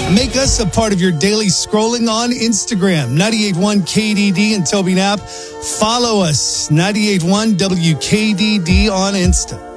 Make us a part of your daily scrolling on Instagram, 98.1 KDD and Toby Knapp. Follow us, 98.1 WKDD on Insta.